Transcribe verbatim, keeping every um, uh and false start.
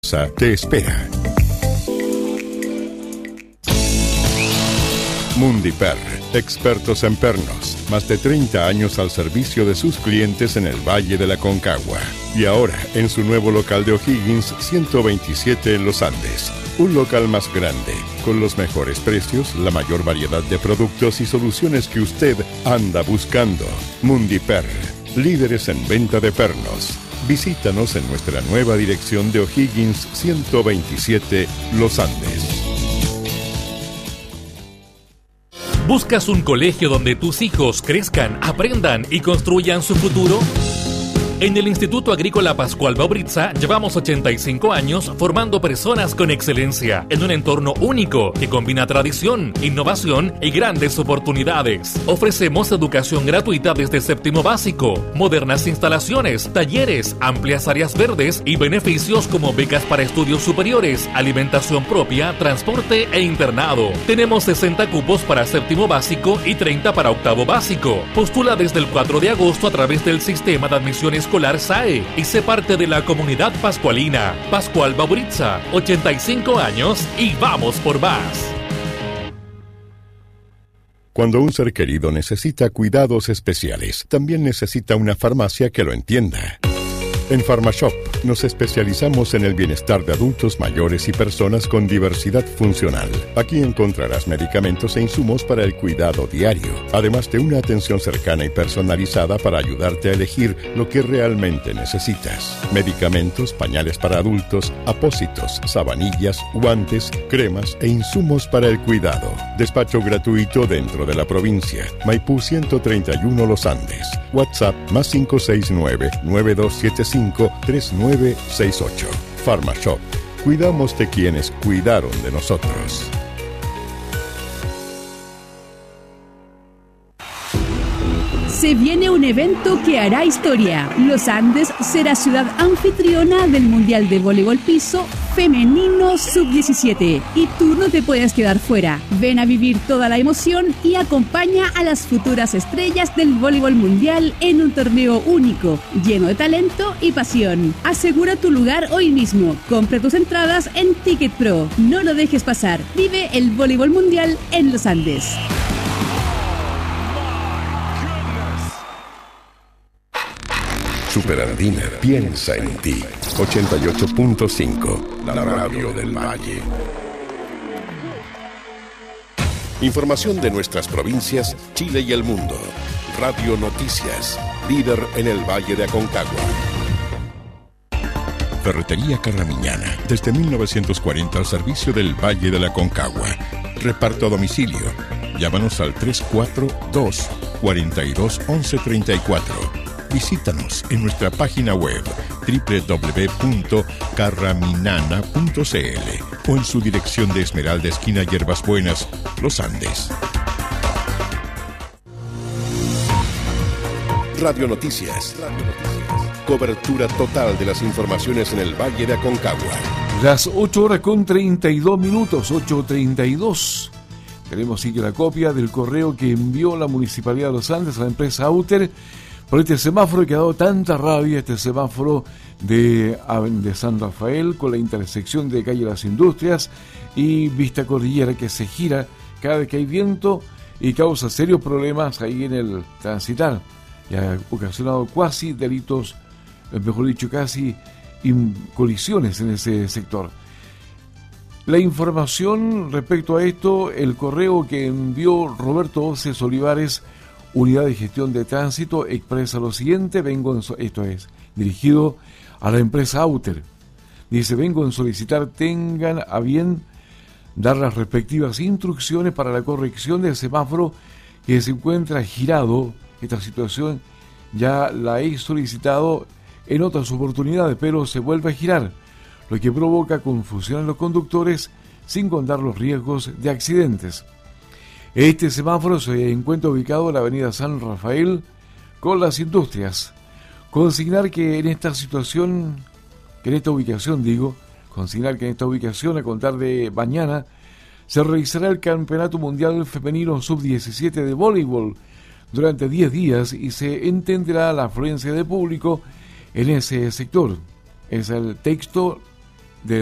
te espera. Mundiper, expertos en pernos, más de treinta años al servicio de sus clientes en el Valle de la Concagua. Y ahora en su nuevo local de O'Higgins ciento veintisiete en Los Andes. Un local más grande, con los mejores precios, la mayor variedad de productos y soluciones que usted anda buscando. Mundiper, líderes en venta de pernos. Visítanos en nuestra nueva dirección de O'Higgins ciento veintisiete, Los Andes. ¿Buscas un colegio donde tus hijos crezcan, aprendan y construyan su futuro? En el Instituto Agrícola Pascual Baubritza llevamos ochenta y cinco años formando personas con excelencia en un entorno único que combina tradición, innovación y grandes oportunidades. Ofrecemos educación gratuita desde séptimo básico, modernas instalaciones, talleres, amplias áreas verdes y beneficios como becas para estudios superiores, alimentación propia, transporte e internado. Tenemos sesenta cupos para séptimo básico y treinta para octavo básico. Postula desde el cuatro de agosto a través del sistema de admisión escolar S A E y sé parte de la comunidad pascualina. Pascual Baubritza, ochenta y cinco años y vamos por más. Cuando un ser querido necesita cuidados especiales, también necesita una farmacia que lo entienda. En PharmaShop nos especializamos en el bienestar de adultos mayores y personas con diversidad funcional. Aquí encontrarás medicamentos e insumos para el cuidado diario, además de una atención cercana y personalizada para ayudarte a elegir lo que realmente necesitas. Medicamentos, pañales para adultos, apósitos, sabanillas, guantes, cremas e insumos para el cuidado. Despacho gratuito dentro de la provincia. Maipú ciento treinta y uno Los Andes. WhatsApp más cinco seis nueve, nueve dos siete cinco, tres nueve seis ocho. PharmaShop. Cuidamos de quienes cuidaron de nosotros. Se viene un evento que hará historia. Los Andes será ciudad anfitriona del Mundial de Voleibol Piso Femenino sub diecisiete. Y tú no te puedes quedar fuera. Ven a vivir toda la emoción y acompaña a las futuras estrellas del voleibol mundial en un torneo único, lleno de talento y pasión. Asegura tu lugar hoy mismo. Compra tus entradas en Ticket Pro. No lo dejes pasar. Vive el voleibol mundial en Los Andes. Superandina piensa en ti. ochenta y ocho punto cinco, la radio del Valle. Información de nuestras provincias, Chile y el mundo. Radio Noticias, líder en el Valle de Aconcagua. Ferretería Carramiñana, desde mil novecientos cuarenta al servicio del Valle de la Aconcagua. Reparto a domicilio. Llámanos al tres cuatro dos, cuatro dos, once treinta y cuatro. Visítanos en nuestra página web doble u doble u doble u punto carraminana punto c l o en su dirección de Esmeralda, esquina Hierbas Buenas, Los Andes. Radio Noticias. Radio Noticias. Cobertura total de las informaciones en el Valle de Aconcagua. Las ocho horas con treinta y dos minutos, ocho treinta y dos. Tenemos aquí la copia del correo que envió la Municipalidad de Los Andes a la empresa Auter por este semáforo que ha dado tanta rabia, este semáforo de, de San Rafael con la intersección de calle Las Industrias y Vista Cordillera, que se gira cada vez que hay viento y causa serios problemas ahí en el transitar y ha ocasionado cuasi delitos, mejor dicho, casi colisiones en ese sector. La información respecto a esto, el correo que envió Roberto Oces Olivares, Unidad de Gestión de Tránsito, expresa lo siguiente: vengo en so- esto es dirigido a la empresa Auter. Dice: vengo en solicitar tengan a bien dar las respectivas instrucciones para la corrección del semáforo que se encuentra girado. Esta situación ya la he solicitado en otras oportunidades, pero se vuelve a girar, lo que provoca confusión en los conductores sin contar los riesgos de accidentes. Este semáforo se encuentra ubicado en la avenida San Rafael con Las Industrias. Consignar que en esta situación, que en esta ubicación digo, consignar que en esta ubicación a contar de mañana se realizará el Campeonato Mundial Femenino sub diecisiete de voleibol durante diez días y se entenderá la afluencia de público en ese sector. Es el texto